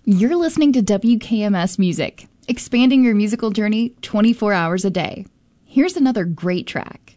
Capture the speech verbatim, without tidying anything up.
You're listening to W K M S Music, expanding your musical journey twenty-four hours a day. Here's another great track.